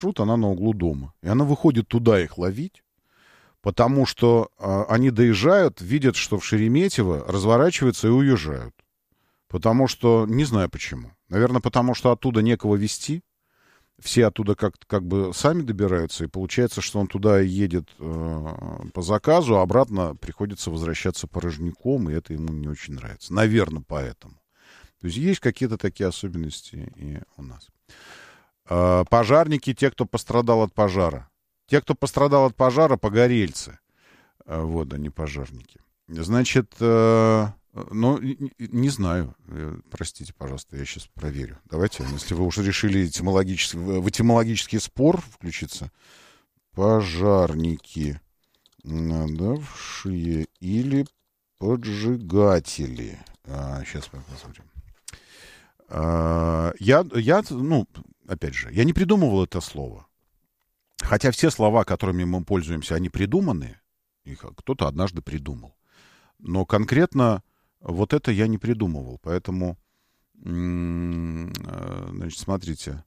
она на углу дома. И она выходит туда их ловить, потому что они доезжают, видят, что в Шереметьево, разворачиваются и уезжают. Потому что, не знаю почему. Наверное, потому что оттуда некого везти. Все оттуда как бы сами добираются, и получается, что он туда едет по заказу, а обратно приходится возвращаться порожняком, и это ему не очень нравится. Наверное, поэтому. То есть есть какие-то такие особенности и у нас. Пожарники, те, кто пострадал от пожара. Те, кто пострадал от пожара, погорельцы. Вот они, пожарники. Значит, ну, не знаю. Простите, пожалуйста, я сейчас проверю. Давайте, если вы уже решили в этимологический спор включиться. Пожарники, надавшие или поджигатели. Сейчас мы посмотрим. Ну, опять же, я не придумывал это слово. Хотя все слова, которыми мы пользуемся, они придуманные. Их кто-то однажды придумал. Но конкретно вот это я не придумывал. Поэтому, значит, смотрите.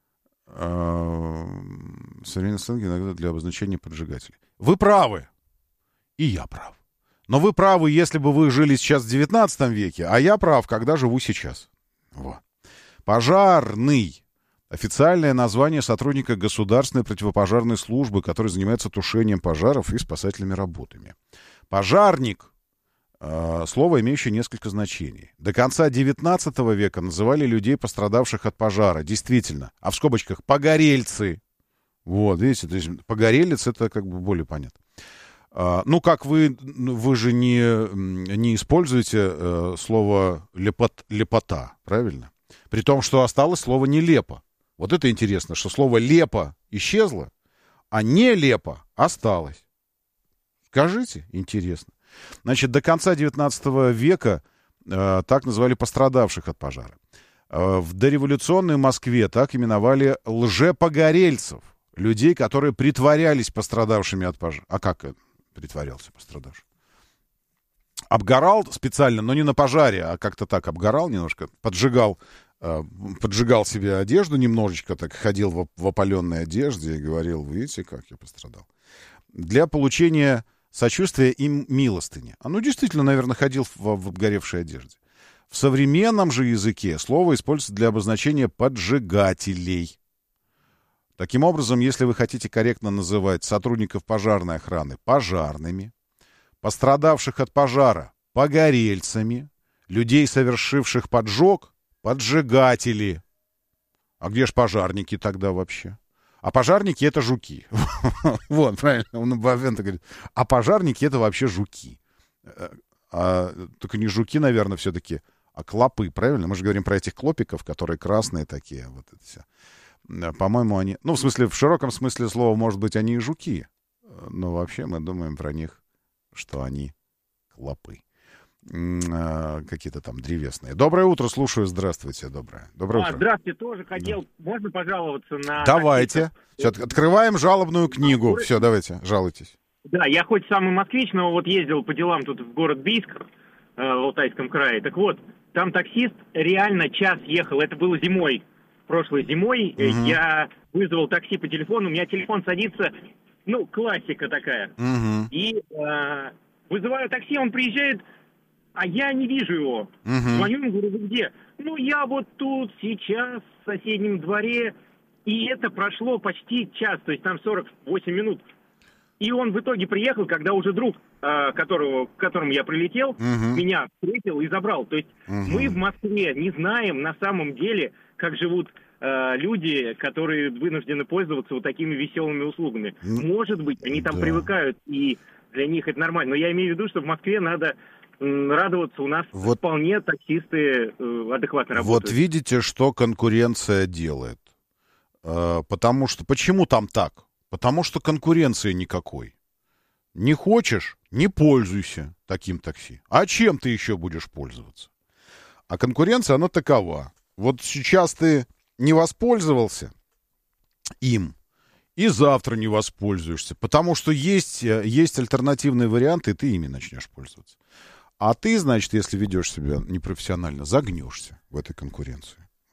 Современный сленг иногда для обозначения поджигателей. Вы правы. И я прав. Но вы правы, если бы вы жили сейчас в 19 веке, а я прав, когда живу сейчас. Вот. Пожарный. Официальное название сотрудника Государственной противопожарной службы, который занимается тушением пожаров и спасательными работами. Пожарник. Слово, имеющее несколько значений. До конца XIX века называли людей, пострадавших от пожара. Действительно. А в скобочках погорельцы. Вот, видите, то есть погорелец — это как бы более понятно. Ну, как вы же не используете слово лепота, правильно? При том, что осталось слово нелепо. Вот это интересно, что слово лепо исчезло, а нелепо осталось. Скажите, интересно. Значит, до конца XIX века так называли пострадавших от пожара. В дореволюционной Москве так именовали лжепогорельцев, людей, которые притворялись пострадавшими от пожара. А как притворялся пострадавший? Обгорал специально, но не на пожаре, а как-то так обгорал немножко, поджигал себе одежду немножечко, так ходил в опаленной одежде и говорил: видите, как я пострадал. Для получения сочувствия и милостыни. Ну, действительно, наверное, ходил в обгоревшей одежде. В современном же языке слово используется для обозначения поджигателей. Таким образом, если вы хотите корректно называть сотрудников пожарной охраны пожарными, пострадавших от пожара погорельцами, людей, совершивших поджог, поджигатели. А где ж пожарники тогда вообще? А пожарники — это жуки. Вот, правильно, он Бавента говорит. А пожарники — это вообще жуки. Только не жуки, наверное, все-таки, а клопы, правильно? Мы же говорим про этих клопиков, которые красные такие. Вот это все. По-моему, они... Ну, в смысле, в широком смысле слова, может быть, они и жуки. Но вообще мы думаем про них, что они клопы. Какие-то там древесные. Доброе утро, слушаю. Здравствуйте, доброе утро. Здравствуйте, тоже хотел. Да. Можно пожаловаться на... Давайте. Все, открываем жалобную книгу. Все, давайте, жалуйтесь. Да, я хоть самый москвич, но вот ездил по делам тут в город Бийск, в Алтайском крае. Так вот, там таксист реально час ехал. Это было зимой, прошлой зимой. Угу. Я вызвал такси по телефону, у меня телефон садится, ну, классика такая. Угу. И вызываю такси, он приезжает, а я не вижу его. Угу. Звоню ему, говорю: вы где? Ну, я вот тут сейчас в соседнем дворе. И это прошло почти час, то есть там 48 минут. И он в итоге приехал, когда уже друг, к которому я прилетел, меня встретил и забрал. То есть мы в Москве не знаем на самом деле, как живут люди, которые вынуждены пользоваться вот такими веселыми услугами. Может быть, они там привыкают, и для них это нормально. Но я имею в виду, что в Москве надо радоваться, у нас вот, вполне таксисты адекватно работают. Вот видите, что конкуренция делает. Потому что... Почему там так? Потому что конкуренции никакой. Не хочешь — не пользуйся таким такси. А чем ты еще будешь пользоваться? А конкуренция, она такова. Вот сейчас ты не воспользовался им, и завтра не воспользуешься. Потому что есть альтернативные варианты, и ты ими начнешь пользоваться. А ты, значит, если ведешь себя непрофессионально, загнешься в этой конкуренции.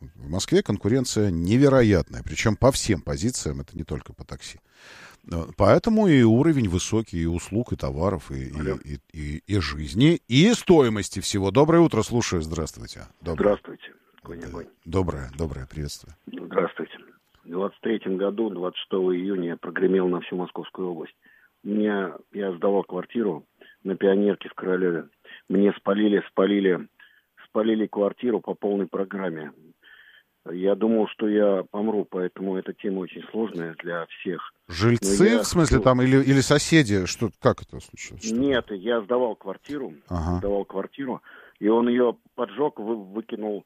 В Москве конкуренция невероятная, причем по всем позициям, это не только по такси. Поэтому и уровень высокий, и услуг, и товаров, и жизни, и стоимости всего. Доброе утро, слушаю, здравствуйте. Здравствуйте. Доброе, приветствие. Здравствуйте. В 23-м году, 26 июня, я прогремел на всю Московскую область. Я сдавал квартиру на Пионерке в Королеве. Мне спалили квартиру по полной программе. Я думал, что я помру, поэтому эта тема очень сложная для всех. Жильцы, в смысле, там, или соседи? Что, как это случилось? Нет, я сдавал квартиру, и он ее поджег, выкинул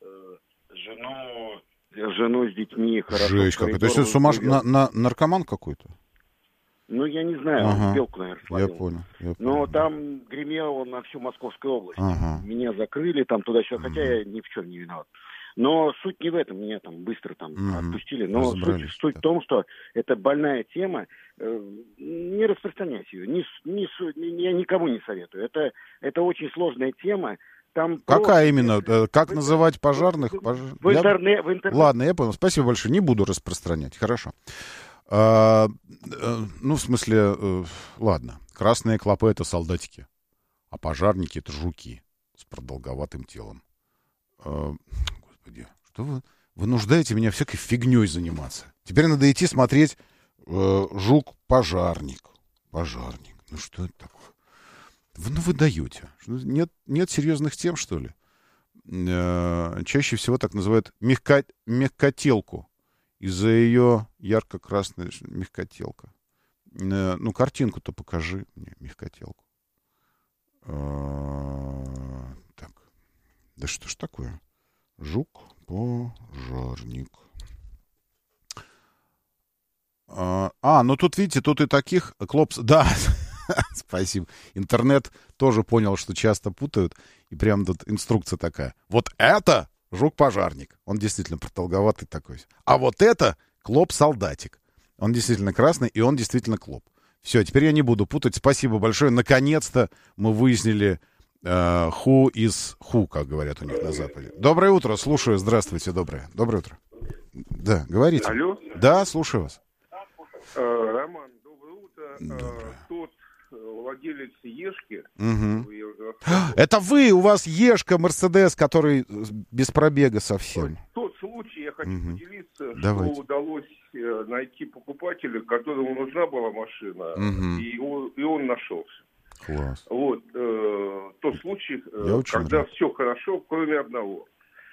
жену с детьми. Жесть какая. То есть это наркоман какой-то? Ну, я не знаю, белку, наверное, словил. Я понял. Но там гремел он на всю Московскую область. Меня закрыли там туда-сюда, хотя я ни в чем не виноват. Но суть не в этом, меня там быстро отпустили. Но суть в том, что это больная тема. Не распространяйте ее. Я никому не советую. Это очень сложная тема. Там какая именно? Как называть пожарных? В интернете. Ладно, я понял. Спасибо большое. Не буду распространять. Хорошо. В смысле, ладно. Красные клопы — это солдатики. А пожарники — это жуки с продолговатым телом. Господи, что вы вынуждаете меня всякой фигней заниматься? Теперь надо идти смотреть «Жук-пожарник». Пожарник. Ну, что это такое? Вы даете. Нет серьезных тем, что ли? Чаще всего так называют мягкотелку. Из-за ее ярко-красной мягкотелка. Картинку-то покажи мне, мягкотелку. Так. Да что ж такое? Жук-пожарник. Тут, видите, тут и таких клопс... Да, спасибо. Интернет тоже понял, что часто путают. И прям тут инструкция такая. Вот это жук-пожарник. Он действительно продолговатый такой. А вот это клоп-солдатик. Он действительно красный, и он действительно клоп. Все, теперь я не буду путать. Спасибо большое. Наконец-то мы выяснили who is who, как говорят у них на Западе. Доброе утро, слушаю. Здравствуйте, доброе утро. Да, говорите. Алло? Да, слушаю вас. Роман, доброе утро. Тот владелец Ешки. Угу. Это вы, у вас Ешка, Мерседес, который без пробега совсем. Тот случай я хочу поделиться, Давайте. что удалось найти покупателя, которому нужна была машина, и он нашелся. Класс. Вот, тот случай, когда все хорошо, кроме одного.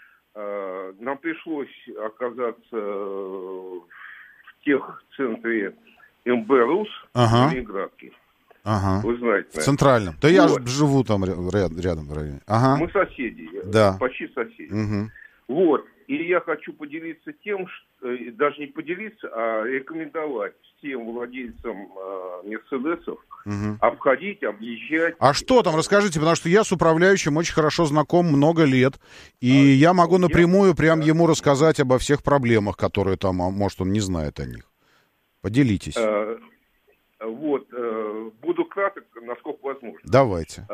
Нам пришлось оказаться в техцентре МБ «Рус» в Ленинградке. Вы знаете, в Центральном. Да я живу там рядом в районе. Мы соседи, почти соседи. Вот. И я хочу поделиться тем, что, даже не поделиться, а рекомендовать всем владельцам Мерседесов обходить, объезжать. А что там, расскажите, потому что я с управляющим очень хорошо знаком много лет, и я могу напрямую прям ему рассказать обо всех проблемах, которые там, может, он не знает о них. Поделитесь. Вот, буду краток, насколько возможно. Давайте.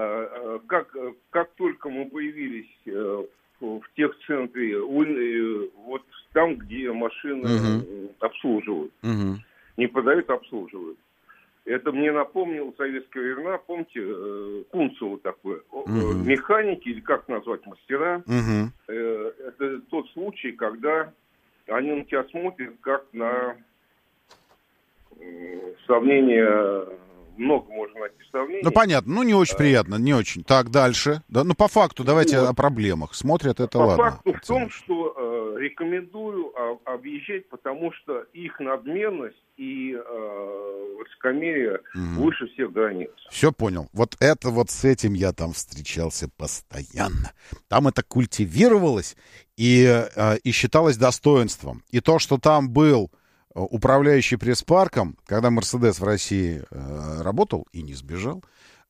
Как только мы появились в техцентре, вот там, где машины обслуживают, не продают, обслуживают. Это мне напомнило советские времена, помните, Кунцево такое, механики, или как назвать, мастера. Это тот случай, когда они на тебя смотрят как на сравнение, много можно найти сравнений. Ну, понятно, не очень приятно, не очень. Так, дальше. Да, по факту давайте о проблемах. Смотрят, это ладно. По факту в том, что рекомендую объезжать, потому что их надменность и высокомерие выше всех границ. Все понял. Вот это вот с этим я там встречался постоянно. Там это культивировалось и считалось достоинством. И то, что там был управляющий пресс-парком, когда Мерседес в России работал и не сбежал,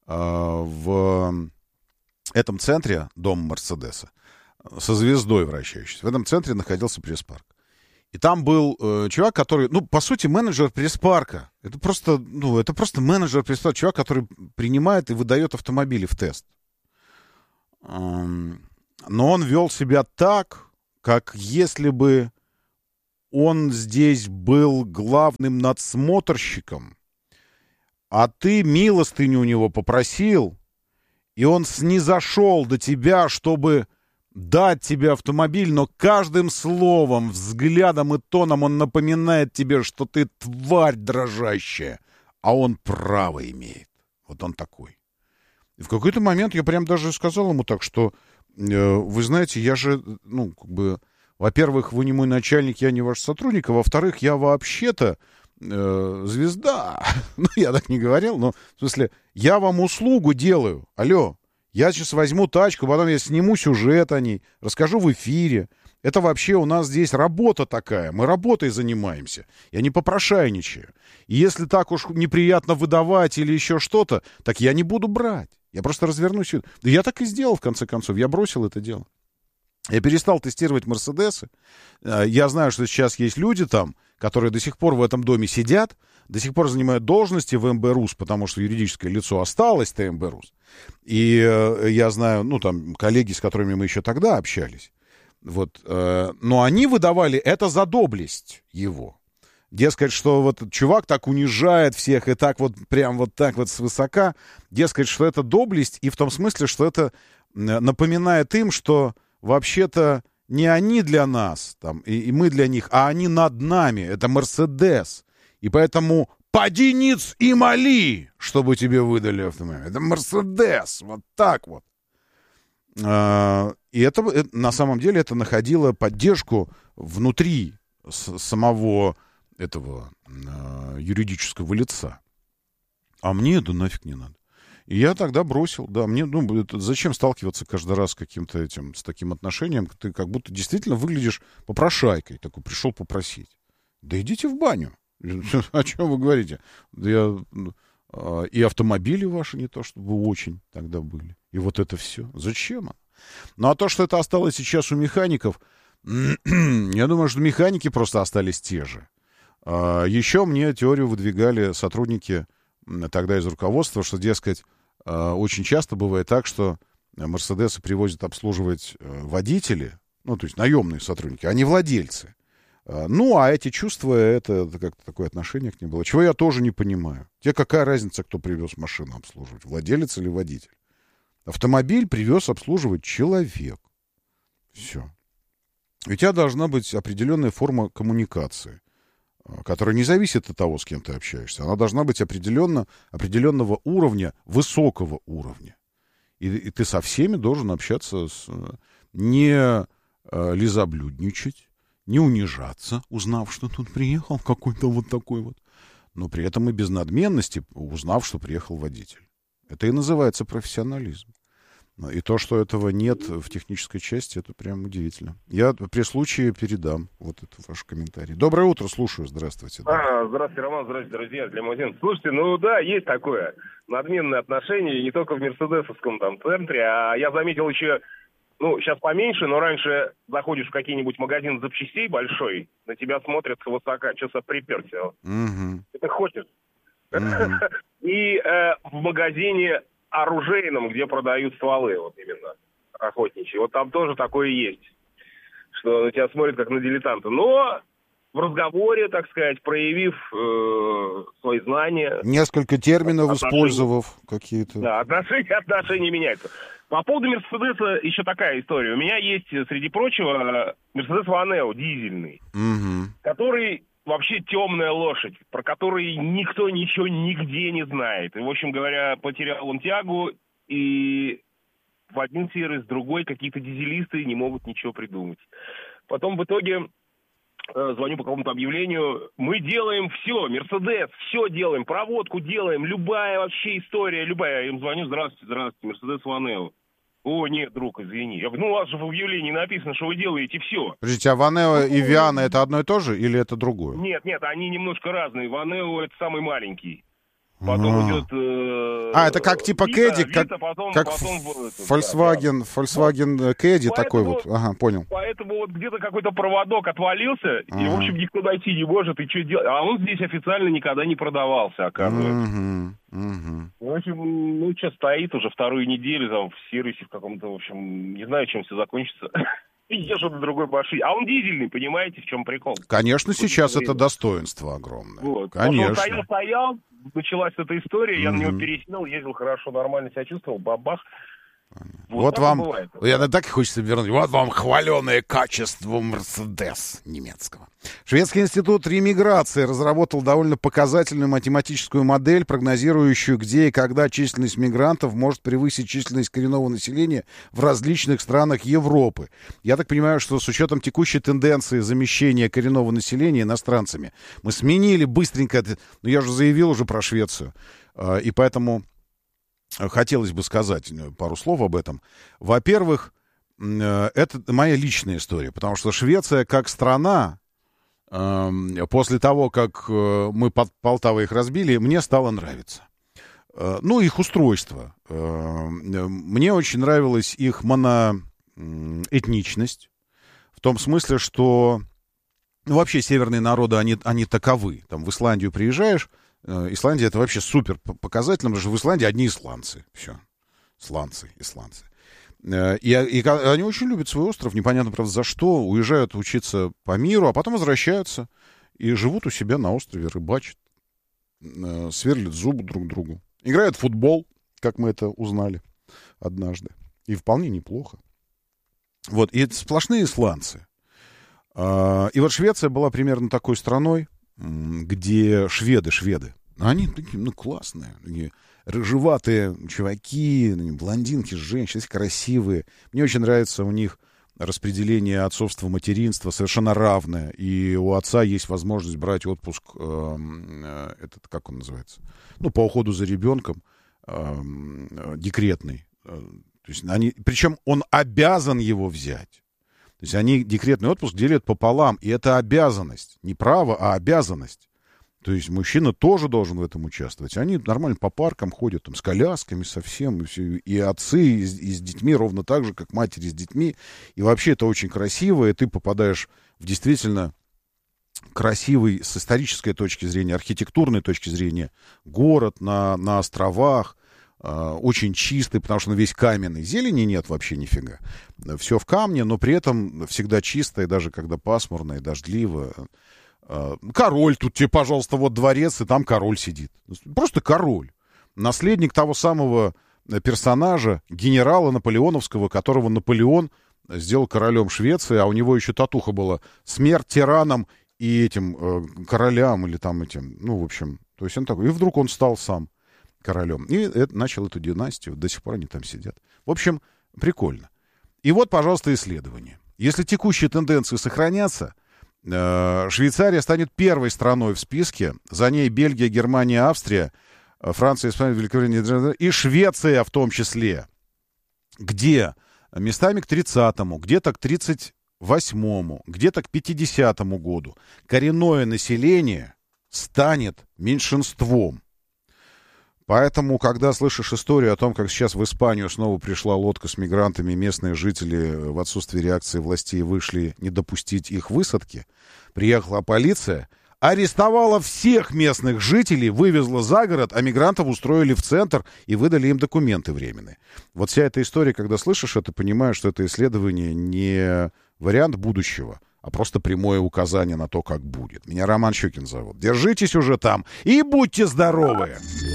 в этом центре, дом Мерседеса, со звездой вращающейся, в этом центре находился пресс-парк. И там был чувак, который, по сути, менеджер пресс-парка. Это просто менеджер пресс-парка, чувак, который принимает и выдает автомобили в тест. Но он вел себя так, как если бы он здесь был главным надсмотрщиком, а ты милостыню у него попросил, и он снизошел до тебя, чтобы дать тебе автомобиль, но каждым словом, взглядом и тоном он напоминает тебе, что ты тварь дрожащая, а он право имеет. Вот он такой. И в какой-то момент я прям даже сказал ему так, что, вы знаете, я же, во-первых, вы не мой начальник, я не ваш сотрудник, а во-вторых, я вообще-то звезда. Я так не говорил, но в смысле, я вам услугу делаю. Алло, я сейчас возьму тачку, потом я сниму сюжет о ней, расскажу в эфире. Это вообще у нас здесь работа такая, мы работой занимаемся. Я не попрошайничаю. И если так уж неприятно выдавать или еще что-то, так я не буду брать. Я просто развернусь. Да я так и сделал, в конце концов. Я бросил это дело. Я перестал тестировать «Мерседесы». Я знаю, что сейчас есть люди там, которые до сих пор в этом доме сидят, до сих пор занимают должности в МБ РУС, потому что юридическое лицо осталось, МБ РУС. И я знаю, коллеги, с которыми мы еще тогда общались. Вот, но они выдавали это за доблесть его. Дескать, что вот этот чувак так унижает всех и так вот прям вот так вот свысока. Дескать, что это доблесть, и в том смысле, что это напоминает им, что вообще-то не они для нас, там, и мы для них, а они над нами. Это Мерседес. И поэтому поди ниц и моли, чтобы тебе выдали автомобиль. Это Мерседес. Вот так вот. И это на самом деле это находило поддержку внутри самого этого юридического лица. А мне это нафиг не надо. И я тогда бросил, да, мне, зачем сталкиваться каждый раз с таким отношением, ты как будто действительно выглядишь попрошайкой, такой пришел попросить. Да идите в баню. О чем вы говорите? И автомобили ваши не то, чтобы очень тогда были. И вот это все. Зачем? Ну, а то, что это осталось сейчас у механиков, я думаю, что механики просто остались те же. Еще мне теорию выдвигали сотрудники тогда из руководства, что, дескать, очень часто бывает так, что Мерседесы привозят обслуживать водители, то есть наемные сотрудники, а не владельцы. А эти чувства, это как-то такое отношение к ним было. Чего я тоже не понимаю. Тебе какая разница, кто привез машину обслуживать, владелец или водитель? Автомобиль привез обслуживать человек. Все. У тебя должна быть определенная форма коммуникации, которая не зависит от того, с кем ты общаешься. Она должна быть определенного уровня, высокого уровня. И ты со всеми должен общаться, не лизоблюдничать, не унижаться, узнав, что тут приехал какой-то вот такой вот. Но при этом и без надменности, узнав, что приехал водитель. Это и называется профессионализм. И то, что этого нет в технической части, это прям удивительно. Я при случае передам вот это ваш комментарий. Доброе утро, слушаю. Здравствуйте. Здравствуйте, Роман. Здравствуйте, друзья. Лимузин. Слушайте, есть такое надменное отношение, не только в мерседесовском там центре, а я заметил еще, сейчас поменьше, но раньше заходишь в какие-нибудь магазин запчастей большой, на тебя смотрят свысока, что-то приперся. Угу. Ты хочешь. Угу. И в магазине оружейном, где продают стволы, вот именно, охотничьи. Вот там тоже такое есть, что на тебя смотрят как на дилетанта. Но в разговоре, так сказать, проявив свои знания... Несколько терминов использовав какие-то. Да, отношения меняются. По поводу Мерседеса еще такая история. У меня есть, среди прочего, Мерседес Ванео дизельный, который... вообще темная лошадь, про который никто ничего нигде не знает. И, в общем говоря, потерял он тягу, и в один сервис, другой, какие-то дизелисты не могут ничего придумать. Потом в итоге звоню по какому-то объявлению, мы делаем все, Мерседес, все делаем, проводку делаем, любая вообще история, любая. Я им звоню, здравствуйте, Мерседес Ванео. О, нет, друг, извини. Я говорю, у вас же в объявлении написано, что вы делаете все. Подождите, а Ванео и Виана это одно и то же или это другое? Нет, они немножко разные. Ванео это самый маленький. Потом идет... это как типа Кэдди, как Volkswagen Кэдди такой вот. Ага, понял. Поэтому вот где-то какой-то проводок отвалился, и, в общем, никто найти не может, и что делать? А он здесь официально никогда не продавался, оказывается. В общем, стоит уже вторую неделю там в сервисе в каком-то, в общем, не знаю, чем все закончится. везде что-то другое пошли. А он дизельный, понимаете, в чем прикол? Конечно, сейчас это достоинство огромное. Вот. Конечно. Он стоял, началась эта история, я на него пересел, ездил хорошо, нормально себя чувствовал, бабах. Вот вам, я так и хочется вернуть, вот вам хваленое качество Мерседес немецкого. Шведский институт ремиграции разработал довольно показательную математическую модель, прогнозирующую, где и когда численность мигрантов может превысить численность коренного населения в различных странах Европы. Я так понимаю, что с учетом текущей тенденции замещения коренного населения иностранцами, мы сменили быстренько, ну я же заявил уже про Швецию, и поэтому... Хотелось бы сказать пару слов об этом. Во-первых, это моя личная история, потому что Швеция как страна, после того, как мы под Полтавой их разбили, мне стало нравиться. Ну, их устройство. Мне очень нравилась их моноэтничность, в том смысле, что вообще северные народы, они таковы. Там в Исландию приезжаешь, Исландия — это вообще супер показательно, потому что в Исландии одни исландцы. Все. Исландцы. И они очень любят свой остров, непонятно, правда, за что. Уезжают учиться по миру, а потом возвращаются и живут у себя на острове, рыбачат, сверлят зубы друг другу. Играют в футбол, как мы это узнали однажды. И вполне неплохо. Вот, и это сплошные исландцы. И вот Швеция была примерно такой страной, где шведы, они такие, классные, такие рыжеватые чуваки, блондинки, женщины, красивые. Мне очень нравится у них распределение отцовства, материнства совершенно равное, и у отца есть возможность брать отпуск, как он называется, по уходу за ребенком, декретный. То есть причем он обязан его взять. То есть они декретный отпуск делят пополам, и это обязанность. Не право, а обязанность. То есть мужчина тоже должен в этом участвовать. Они нормально по паркам ходят, там, с колясками совсем, и отцы и с детьми ровно так же, как матери с детьми. И вообще это очень красиво, и ты попадаешь в действительно красивый с исторической точки зрения, архитектурной точки зрения город на островах. Очень чистый, потому что он весь каменный. Зелени нет вообще нифига. Все в камне, но при этом всегда чисто, и даже когда пасмурно и дождливо. Король тут тебе, пожалуйста, вот дворец, и там король сидит. Просто король. Наследник того самого персонажа, генерала наполеоновского, которого Наполеон сделал королем Швеции, а у него еще татуха была «Смерть тиранам и этим королям», или там этим, в общем. То есть он такой. И вдруг он стал сам королем. И начал эту династию. До сих пор они там сидят. В общем, прикольно. И вот, пожалуйста, исследование. Если текущие тенденции сохранятся, Швейцария станет первой страной в списке. За ней Бельгия, Германия, Австрия, Франция, Испания, Великобритания и Швеция в том числе. Где местами к 30-му, где-то к 38-му, где-то к 50-му году коренное население станет меньшинством. Поэтому, когда слышишь историю о том, как сейчас в Испанию снова пришла лодка с мигрантами, местные жители в отсутствии реакции властей вышли не допустить их высадки, приехала полиция, арестовала всех местных жителей, вывезла за город, а мигрантов устроили в центр и выдали им документы временные. Вот вся эта история, когда слышишь это, понимаешь, что это исследование не вариант будущего, а просто прямое указание на то, как будет. Меня Роман Щукин зовут. Держитесь уже там и будьте здоровы!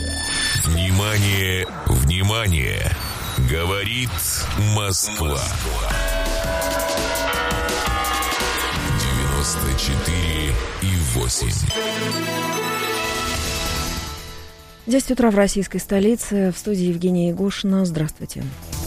Внимание, внимание! Говорит Москва. 94,8. 10 утра в российской столице. В студии Евгения Егошина. Здравствуйте.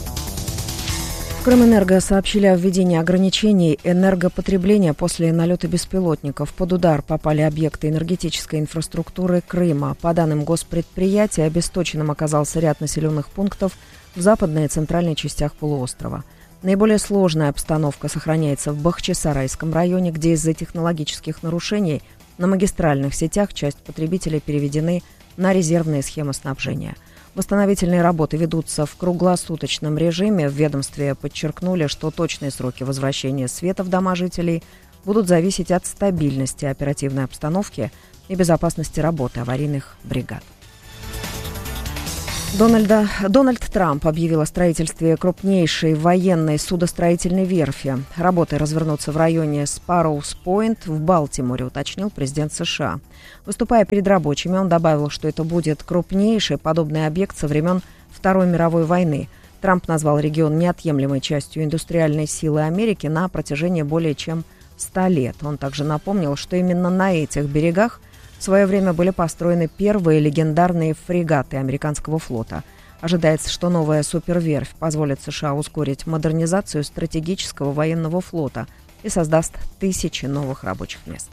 В Крымэнерго сообщили о введении ограничений энергопотребления после налета беспилотников. Под удар попали объекты энергетической инфраструктуры Крыма. По данным госпредприятия, обесточенным оказался ряд населенных пунктов в западной и центральной частях полуострова. Наиболее сложная обстановка сохраняется в Бахчисарайском районе, где из-за технологических нарушений на магистральных сетях часть потребителей переведены на резервные схемы снабжения. Восстановительные работы ведутся в круглосуточном режиме. В ведомстве подчеркнули, что точные сроки возвращения света в дома жителей будут зависеть от стабильности оперативной обстановки и безопасности работы аварийных бригад. Дональд Трамп объявил о строительстве крупнейшей военной судостроительной верфи. Работы развернутся в районе Спарроуз-Пойнт в Балтиморе, уточнил президент США. Выступая перед рабочими, он добавил, что это будет крупнейший подобный объект со времен Второй мировой войны. Трамп назвал регион неотъемлемой частью индустриальной силы Америки на протяжении более чем 100 лет. Он также напомнил, что именно на этих берегах в свое время были построены первые легендарные фрегаты американского флота. Ожидается, что новая суперверфь позволит США ускорить модернизацию стратегического военного флота и создаст тысячи новых рабочих мест.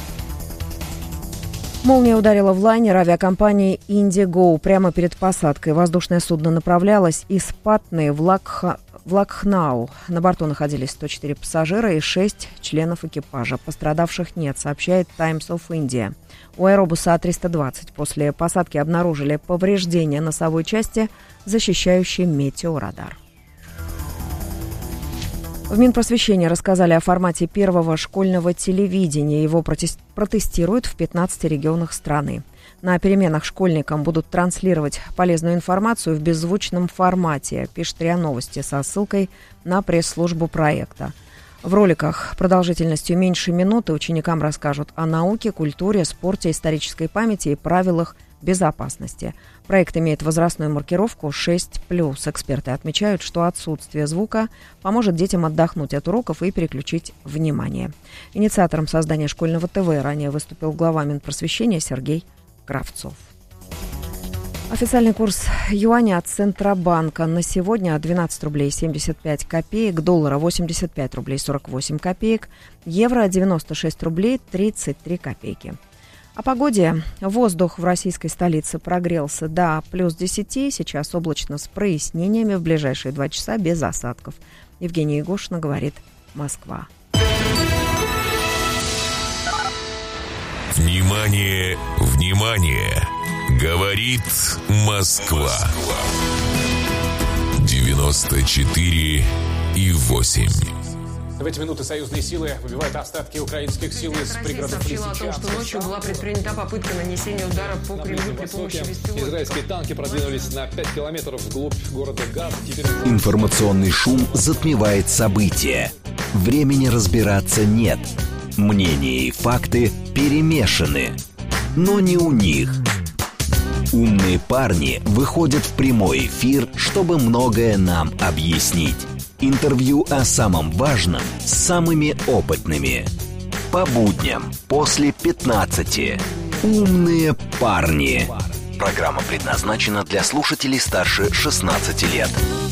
Молния ударила в лайнер авиакомпании «Индиго» прямо перед посадкой. Воздушное судно направлялось из Патны в Лакхнау. На борту находились 104 пассажира и 6 членов экипажа. Пострадавших нет, сообщает Times of India. У аэробуса А320 после посадки обнаружили повреждения носовой части, защищающей метеорадар. В Минпросвещении рассказали о формате первого школьного телевидения. Его протестируют в 15 регионах страны. На переменах школьникам будут транслировать полезную информацию в беззвучном формате, пишет РИА Новости со ссылкой на пресс-службу проекта. В роликах продолжительностью меньше минуты ученикам расскажут о науке, культуре, спорте, исторической памяти и правилах безопасности. Проект имеет возрастную маркировку 6+. Эксперты отмечают, что отсутствие звука поможет детям отдохнуть от уроков и переключить внимание. Инициатором создания школьного ТВ ранее выступил глава Минпросвещения Сергей Кравцов. Официальный курс юаня от Центробанка на сегодня 12 рублей 75 копеек, доллара 85 рублей 48 копеек, евро 96 рублей 33 копейки. О погоде. Воздух в российской столице прогрелся до плюс 10, сейчас облачно с прояснениями, в ближайшие 2 часа без осадков. Евгения Егошина говорит «Москва». Внимание, внимание! Говорит Москва. 94,8. В эти минуты союзные силы выбивают остатки украинских сил из пригородов Лисичанска. Сообщила о том, что ночью была предпринята попытка нанесения удара по Кремлю при помощи беспилотников. Израильские танки продвинулись на 5 километров вглубь города Газ. Информационный шум затмевает события. Времени разбираться нет. Мнения и факты перемешаны. Но не у них. Умные парни выходят в прямой эфир, чтобы многое нам объяснить. Интервью о самом важном с самыми опытными. По будням после 15. Умные парни. Программа предназначена для слушателей старше 16 лет.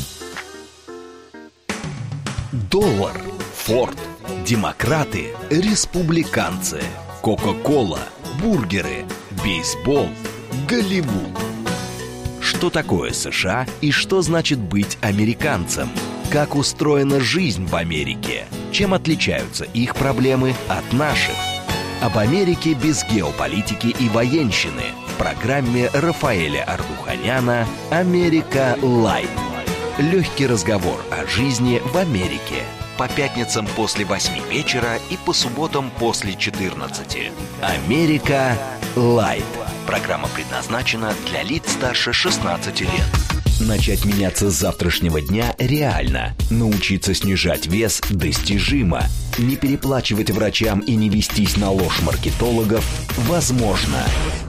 Доллар, Форд, демократы, республиканцы, Кока-кола, бургеры, бейсбол, Голливуд. Что такое США и что значит быть американцем? Как устроена жизнь в Америке? Чем отличаются их проблемы от наших? Об Америке без геополитики и военщины в программе Рафаэля Ардуханяна «Америка Лайт». Легкий разговор о жизни в Америке. По пятницам после 8 вечера и по субботам после 14. «Америка Лайт». Программа предназначена для лиц старше 16 лет. Начать меняться с завтрашнего дня реально. Научиться снижать вес достижимо. Не переплачивать врачам и не вестись на ложь маркетологов возможно.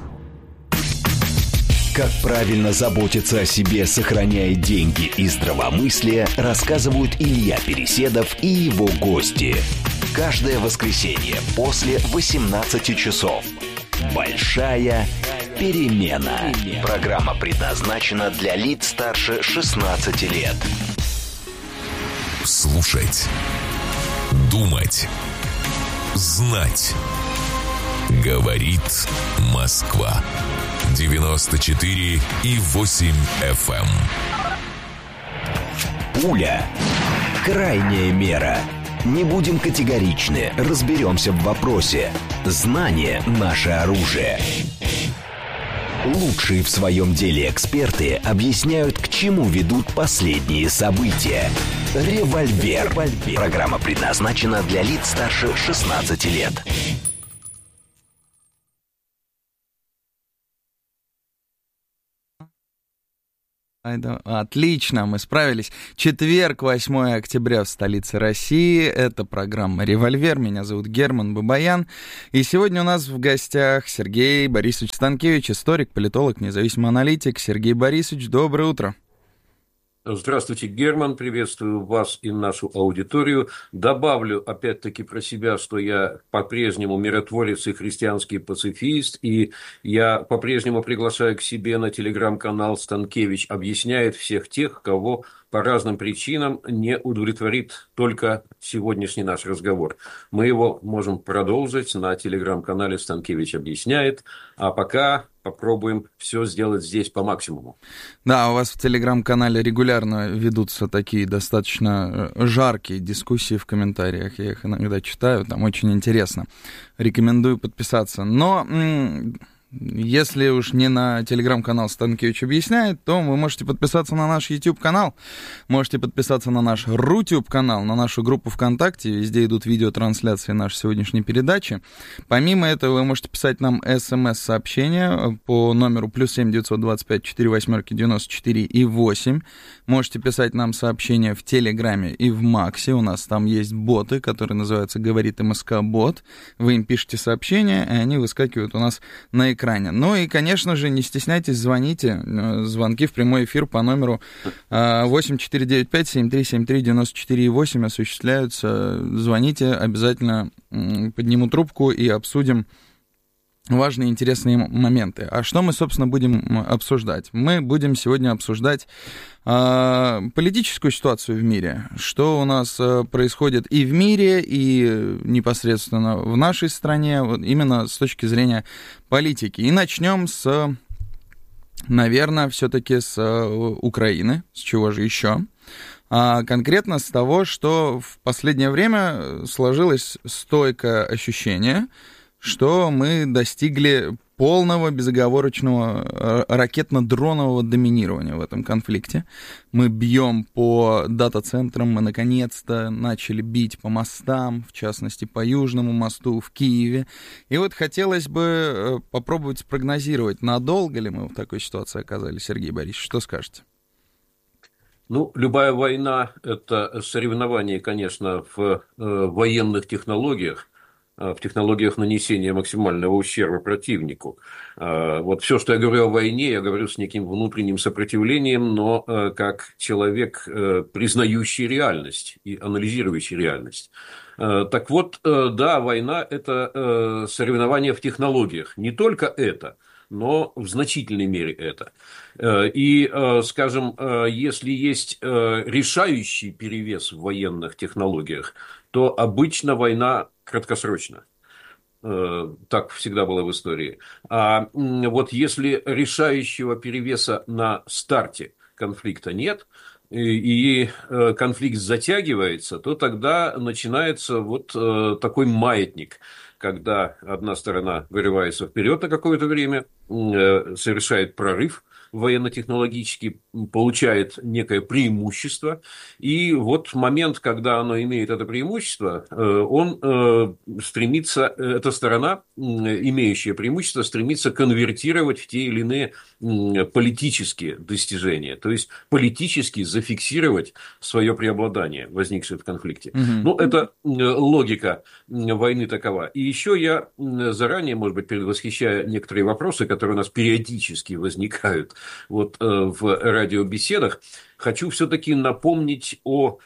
Как правильно заботиться о себе, сохраняя деньги и здравомыслие, рассказывают Илья Переседов и его гости. Каждое воскресенье после 18 часов. Большая перемена. Программа предназначена для лиц старше 16 лет. Слушать. Думать. Знать. Говорит Москва. 94,8 FM. Пуля. Крайняя мера. Не будем категоричны, разберемся в вопросе. Знание – наше оружие. Лучшие в своем деле эксперты объясняют, к чему ведут последние события. Револьвер. Программа предназначена для лиц старше 16 лет. Отлично, мы справились. Четверг, 8 октября в столице России. Это программа «Револьвер». Меня зовут Герман Бабаян. И сегодня у нас в гостях Сергей Борисович Станкевич, историк, политолог, независимый аналитик. Сергей Борисович, доброе утро. Здравствуйте, Герман, приветствую вас и нашу аудиторию. Добавлю опять-таки про себя, что я по-прежнему миротворец и христианский пацифист, и я по-прежнему приглашаю к себе на телеграм-канал «Станкевич объясняет» всех тех, кого по разным причинам не удовлетворит только сегодняшний наш разговор. Мы его можем продолжить на телеграм-канале «Станкевич объясняет», а пока попробуем все сделать здесь по максимуму. Да, у вас в телеграм-канале регулярно ведутся такие достаточно жаркие дискуссии в комментариях. Я их иногда читаю, там очень интересно. Рекомендую подписаться. Но если уж не на телеграм-канал «Станкевич объясняет», то вы можете подписаться на наш YouTube-канал, можете подписаться на наш Рутюб-канал, на нашу группу ВКонтакте, везде идут видеотрансляции нашей сегодняшней передачи. Помимо этого, вы можете писать нам СМС-сообщения по номеру +7 925 48 94 и 8. Можете писать нам сообщения в Телеграме и в Максе, у нас там есть боты, которые называются «Говорит МСК-бот». Вы им пишете сообщения, и они выскакивают у нас на экране. Ну и, конечно же, не стесняйтесь, звоните. Звонки в прямой эфир по номеру 8495-7373-94-8 осуществляются. Звоните, обязательно подниму трубку и обсудим важные интересные моменты. А что мы, собственно, будем обсуждать? Мы будем сегодня обсуждать политическую ситуацию в мире, что у нас происходит и в мире, и непосредственно в нашей стране, вот именно с точки зрения политики. И начнем с, наверное, все-таки с Украины, с чего же еще? Конкретно с того, что в последнее время сложилось стойкое ощущение, что мы достигли полного безоговорочного ракетно-дронового доминирования в этом конфликте. Мы бьем по дата-центрам, мы наконец-то начали бить по мостам, в частности, по Южному мосту в Киеве. И вот хотелось бы попробовать спрогнозировать, надолго ли мы в такой ситуации оказались. Сергей Борисович, что скажете? Ну, любая война – это соревнование, конечно, в военных технологиях, в технологиях нанесения максимального ущерба противнику. Вот все, что я говорю о войне, я говорю с неким внутренним сопротивлением, но как человек, признающий реальность и анализирующий реальность. Так вот, да, война – это соревнование в технологиях. Не только это, но в значительной мере это. И, скажем, если есть решающий перевес в военных технологиях, то обычно война краткосрочна. Так всегда было в истории. А вот если решающего перевеса на старте конфликта нет, и конфликт затягивается, то тогда начинается вот такой маятник, когда одна сторона вырывается вперед на какое-то время, совершает прорыв военно-технологически, получает некое преимущество, и вот момент, когда оно имеет это преимущество, он стремится, эта сторона, имеющая преимущество, стремится конвертировать в те или иные политические достижения, то есть политически зафиксировать свое преобладание, возникшее в конфликте. Ну, это логика войны такова. И еще я заранее, может быть, предвосхищая некоторые вопросы, которые у нас периодически возникают вот в радиобеседах, хочу все-таки напомнить о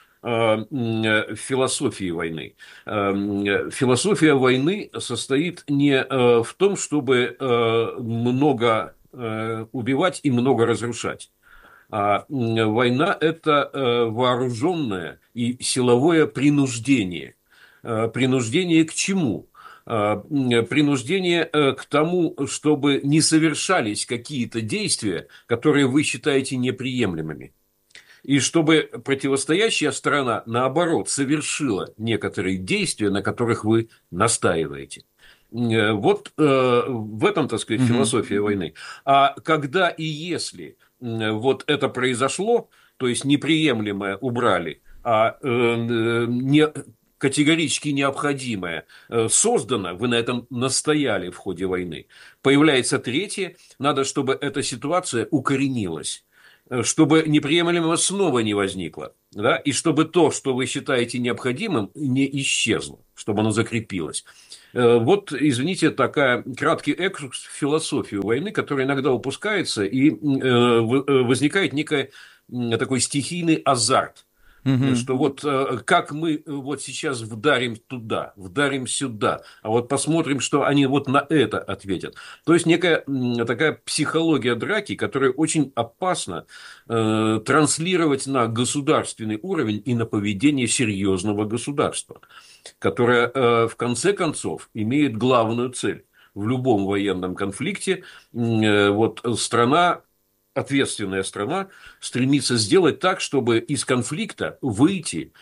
философии войны. Философия войны состоит не в том, чтобы много убивать и много разрушать. А война – это вооруженное и силовое принуждение. Принуждение к чему? Принуждение к тому, чтобы не совершались какие-то действия, которые вы считаете неприемлемыми. И чтобы противостоящая сторона, наоборот, совершила некоторые действия, на которых вы настаиваете. Вот в этом, так сказать, философия войны. А когда и если вот это произошло, то есть неприемлемое убрали, а категорически необходимое создано, вы на этом настояли в ходе войны, появляется третье, надо, чтобы эта ситуация укоренилась. чтобы неприемлемого снова не возникло, да, и чтобы то, что вы считаете необходимым, не исчезло, чтобы оно закрепилось. Вот, извините, такая краткий экскурс в философию войны, который иногда упускается, и возникает некий такой стихийный азарт. Что вот как мы вот сейчас вдарим туда, вдарим сюда, а вот посмотрим, что они вот на это ответят. То есть некая такая психология драки, которая очень опасна транслировать на государственный уровень и на поведение серьезного государства, которое в конце концов имеет главную цель. В любом военном конфликте вот страна, ответственная страна стремится сделать так, чтобы из конфликта выйти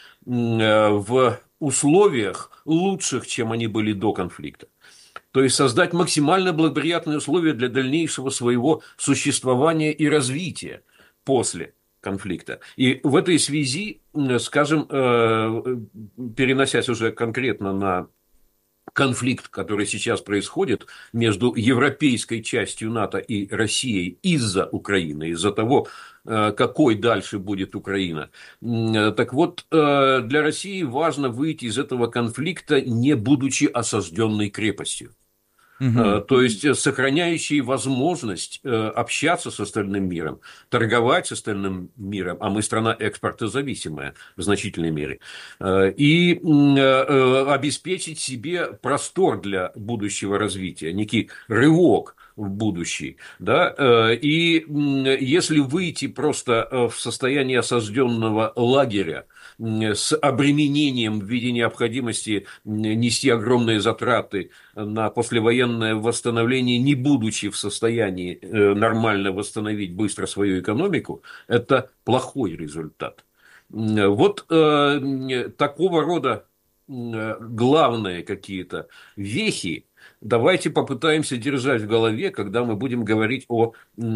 в условиях лучших, чем они были до конфликта. То есть создать максимально благоприятные условия для дальнейшего своего существования и развития после конфликта. И в этой связи, скажем, переносясь уже конкретно на конфликт, который сейчас происходит между европейской частью НАТО и Россией из-за Украины, из-за того, какой дальше будет Украина. Так вот, для России важно выйти из этого конфликта, не будучи осажденной крепостью. То есть, сохраняющий возможность общаться с остальным миром, торговать с остальным миром, а мы страна экспортозависимая в значительной мере, и обеспечить себе простор для будущего развития, некий рывок в будущее. Да? И если выйти просто в состояние осажденного лагеря с обременением в виде необходимости нести огромные затраты на послевоенное восстановление, не будучи в состоянии нормально восстановить быстро свою экономику, это плохой результат. Вот такого рода главные какие-то вехи давайте попытаемся держать в голове, когда мы будем говорить о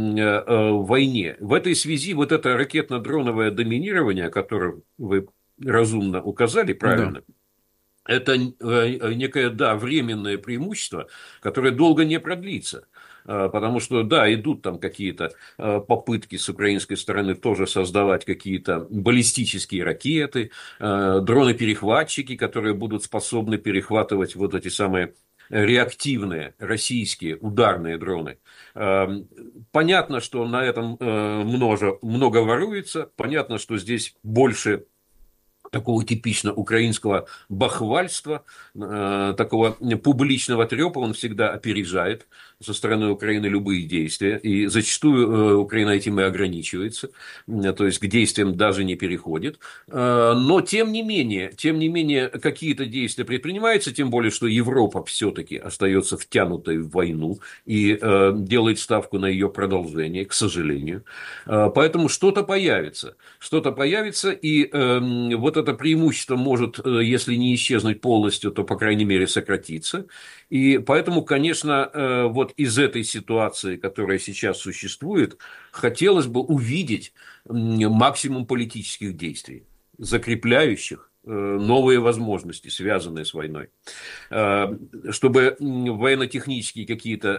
войне. В этой связи вот это ракетно-дроновое доминирование, которое вы разумно указали, правильно, да. Это некое, да, временное преимущество, которое долго не продлится. Потому что, да, идут там какие-то попытки с украинской стороны тоже создавать какие-то баллистические ракеты, дроны-перехватчики, которые будут способны перехватывать вот эти самые реактивные российские ударные дроны. Понятно, что на этом много воруется, понятно, что здесь больше такого типично украинского бахвальства, такого публичного трепа, он всегда опережает со стороны Украины любые действия, и зачастую Украина этим и ограничивается, то есть к действиям даже не переходит, но тем не менее какие-то действия предпринимаются, тем более, что Европа все-таки остается втянутой в войну и делает ставку на ее продолжение, к сожалению, поэтому что-то появится, и вот это преимущество может, если не исчезнуть полностью, то, по крайней мере, сократиться. И поэтому, конечно, вот из этой ситуации, которая сейчас существует, хотелось бы увидеть максимум политических действий, закрепляющих новые возможности, связанные с войной. Чтобы военно-технические какие-то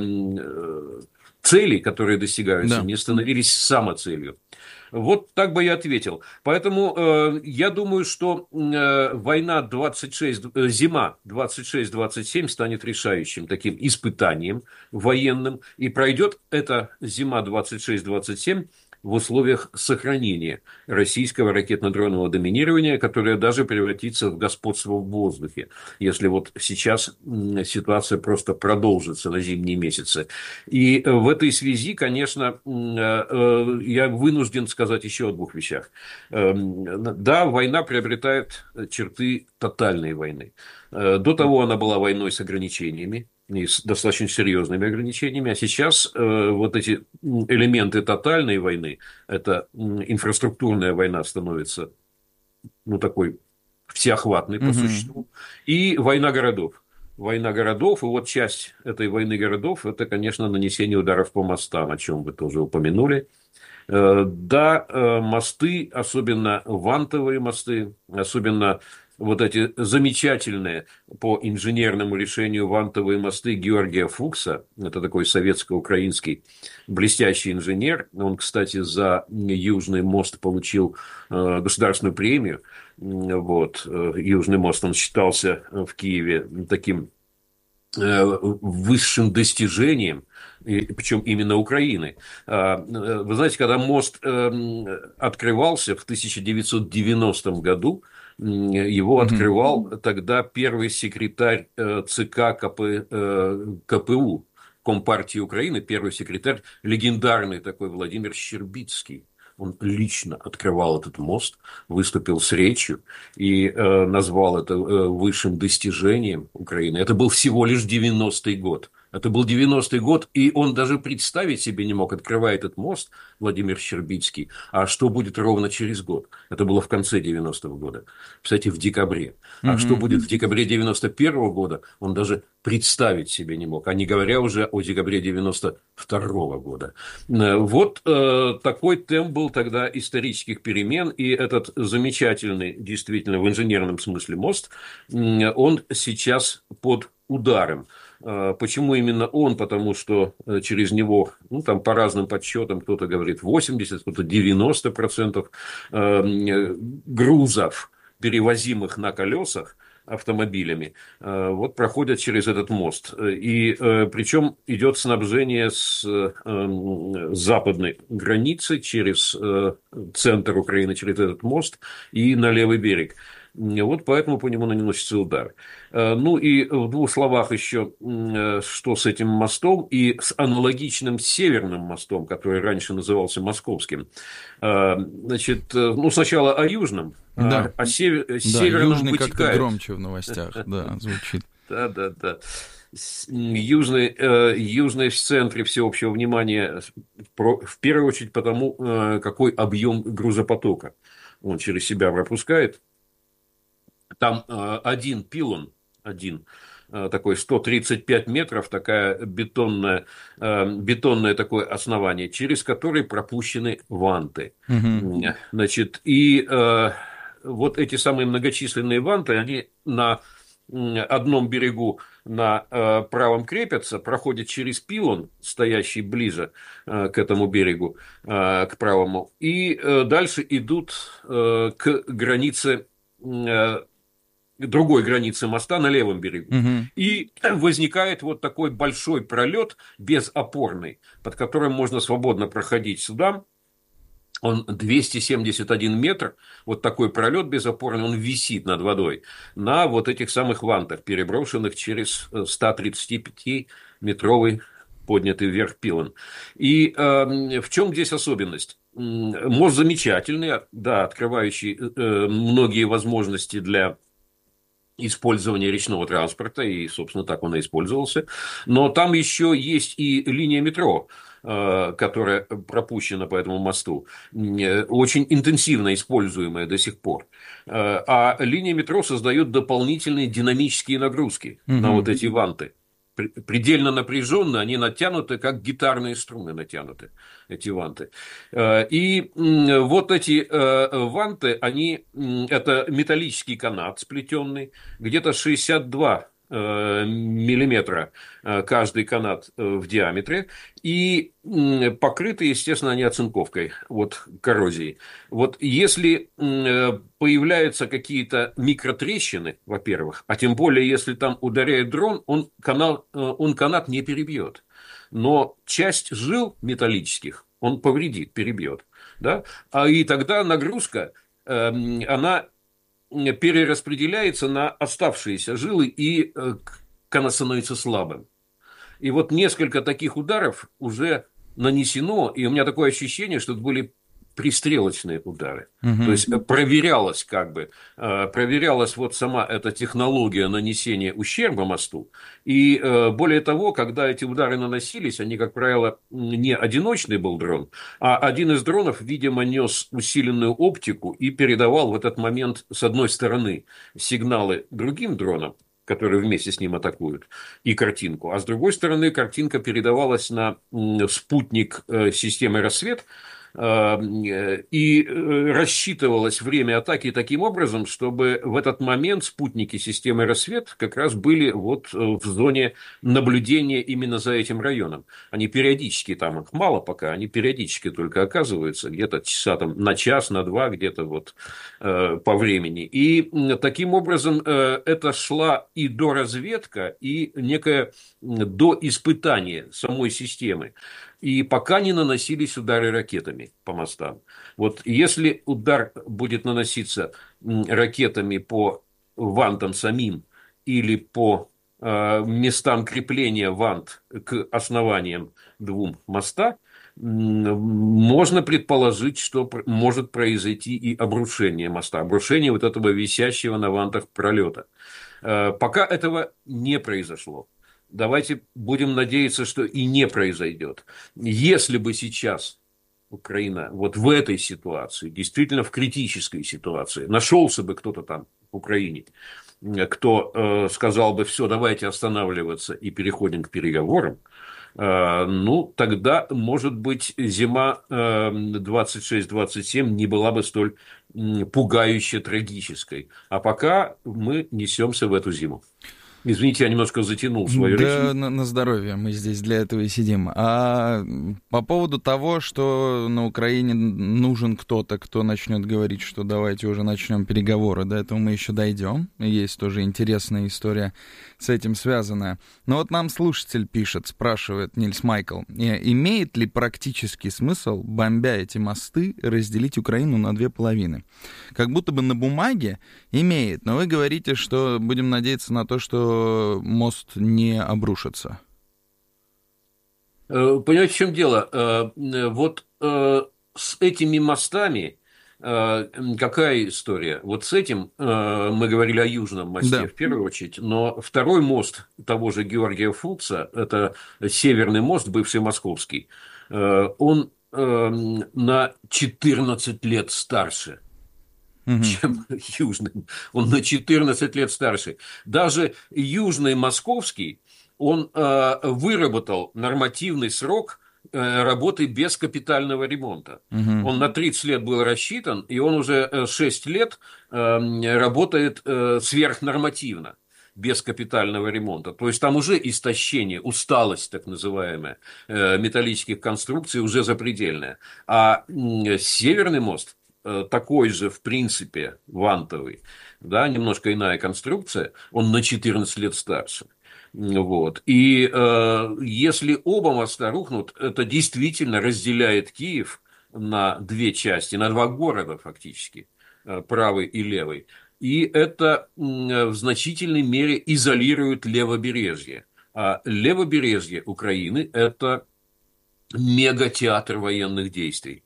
цели, которые достигаются, не становились самоцелью. Вот так бы я ответил. Поэтому я думаю, что война зима 26-27 станет решающим таким испытанием военным. И пройдет эта зима 26-27 в условиях сохранения российского ракетно-дронового доминирования, которое даже превратится в господство в воздухе, если вот сейчас ситуация просто продолжится на зимние месяцы. И в этой связи, конечно, я вынужден сказать еще о двух вещах. Да, война приобретает черты тотальной войны. До того она была войной с ограничениями, и с достаточно серьезными ограничениями, а сейчас вот эти элементы тотальной войны, это инфраструктурная война становится, ну, такой всеохватной по существу, и война городов. Война городов, и вот часть этой войны городов, это, конечно, нанесение ударов по мостам, о чем вы тоже упомянули. Да, мосты, особенно вантовые мосты, особенно вот эти замечательные по инженерному решению вантовые мосты Георгия Фукса. Это такой советско-украинский блестящий инженер. Он, кстати, за Южный мост получил государственную премию. Вот. Южный мост, он считался в Киеве таким высшим достижением, причем именно Украины. Вы знаете, когда мост открывался в 1990 году, его открывал тогда первый секретарь ЦК КПУ, Компартии Украины, первый секретарь, легендарный такой Владимир Щербицкий. Он лично открывал этот мост, выступил с речью и назвал это высшим достижением Украины. Это был всего лишь 90-й год. Это был 90-й год, и он даже представить себе не мог, открывая этот мост, Владимир Щербицкий, а что будет ровно через год. Это было в конце 90-го года. Кстати, в декабре. А что будет в декабре 91-го года, он даже представить себе не мог, а не говоря уже о декабре 92-го года. Вот такой темп был тогда исторических перемен, и этот замечательный, действительно, в инженерном смысле мост, он сейчас под ударом. Почему именно он? Потому что через него, ну, там по разным подсчетам, кто-то говорит 80%, кто-то 90% грузов, перевозимых на колесах автомобилями, вот проходят через этот мост. И причем идет снабжение с западной границы через центр Украины, через этот мост и на левый берег. Вот поэтому по нему наносится удар. Ну и в двух словах еще, что с этим мостом и с аналогичным северным мостом, который раньше назывался Московским. Значит, ну сначала о южном, да. Северном южный вытекает. Как-то громче в новостях, да, звучит. Да. Южный в центре всеобщего внимания, в первую очередь потому, какой объем грузопотока он через себя пропускает. Там один пилон, такой 135 метров, такая бетонное такое основание, через который пропущены ванты. Значит, и вот эти самые многочисленные ванты, они на одном берегу на правом крепятся, проходят через пилон, стоящий ближе к этому берегу, к правому, и дальше идут к границе, другой границы моста на левом берегу. И возникает вот такой большой пролет безопорный, под которым можно свободно проходить судам. Он 271 метр, вот такой пролет безопорный, он висит над водой на вот этих самых вантах, переброшенных через 135-метровый поднятый вверх пилон. И в чем здесь особенность? Мост замечательный, да, открывающий многие возможности для использования речного транспорта, и, собственно, так он и использовался. Но там еще есть и линия метро, которая пропущена по этому мосту, очень интенсивно используемая до сих пор. А линия метро создает дополнительные динамические нагрузки на вот эти ванты. Предельно напряженно, они натянуты, как гитарные струны натянуты, эти ванты. И вот эти ванты, это металлический канат сплетенный, где-то 62 миллиметра каждый канат в диаметре, и покрыты, естественно, они оцинковкой от коррозии. Вот если появляются какие-то микротрещины, во-первых, а тем более, если там ударяет дрон, он канат не перебьет. Но часть жил металлических он повредит, перебьет. Да? И тогда нагрузка, она перераспределяется на оставшиеся жилы, и канат становится слабым. И вот несколько таких ударов уже нанесено, и у меня такое ощущение, что это были пристрелочные удары. То есть проверялась вот сама эта технология нанесения ущерба мосту. И более того, когда эти удары наносились, они, как правило, не одиночный был дрон, а один из дронов, видимо, нес усиленную оптику и передавал в этот момент с одной стороны сигналы другим дронам, которые вместе с ним атакуют, и картинку. А с другой стороны, картинка передавалась на спутник системы «Рассвет», и рассчитывалось время атаки таким образом, чтобы в этот момент спутники системы «Рассвет» как раз были вот в зоне наблюдения именно за этим районом. Они периодически, там их мало пока, они периодически только оказываются, где-то часа там, на час, на два, где-то вот по времени. И таким образом это шла и доразведка, и некое доиспытание самой системы. И пока не наносились удары ракетами по мостам. Вот если удар будет наноситься ракетами по вантам самим или по местам крепления вант к основаниям двум моста, можно предположить, что может произойти и обрушение моста, обрушение вот этого висящего на вантах пролета. Пока этого не произошло. Давайте будем надеяться, что и не произойдет. Если бы сейчас Украина вот в этой ситуации, действительно в критической ситуации, нашелся бы кто-то там в Украине, кто сказал бы, все, давайте останавливаться и переходим к переговорам, ну, тогда, может быть, зима 26-27 не была бы столь пугающе трагической. А пока мы несемся в эту зиму. Извините, я немножко затянул свою речь. Да, на здоровье, мы здесь для этого и сидим. А по поводу того, что на Украине нужен кто-то, кто начнет говорить, что давайте уже начнем переговоры, до этого мы еще дойдем. Есть тоже интересная история с этим связанная. Но вот нам слушатель пишет, спрашивает Нильс Майкл, имеет ли практический смысл, бомбя эти мосты, разделить Украину на две половины? Как будто бы на бумаге имеет, но вы говорите, что будем надеяться на то, что мост не обрушится. Понимаете, в чем дело? Вот с этими мостами какая история? Вот с этим мы говорили о Южном мосте, да, в первую очередь, но второй мост того же Георгия Фукса, это Северный мост, бывший московский, он на 14 лет старше, чем Южный. Он на 14 лет старше. Даже Южный Московский, он выработал нормативный срок работы без капитального ремонта. Он на 30 лет был рассчитан, и он уже 6 лет работает сверхнормативно, без капитального ремонта. То есть там уже истощение, усталость так называемая металлических конструкций уже запредельная. А Северный мост такой же, в принципе, вантовый, да, немножко иная конструкция, он на 14 лет старше. Вот. И если оба моста рухнут, это действительно разделяет Киев на две части, на два города фактически, правый и левый. И это в значительной мере изолирует левобережье. А левобережье Украины – это мегатеатр военных действий.